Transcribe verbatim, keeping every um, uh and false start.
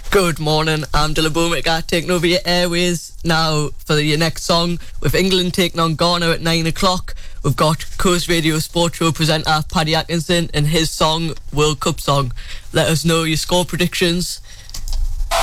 Good morning, I'm Dylan Bowmaker, taking over your airways now for your next song. With England taking on Ghana at nine o'clock, we've got Coast Radio Sports Show presenter Paddy Atkinson and his song, World Cup Song. Let us know your score predictions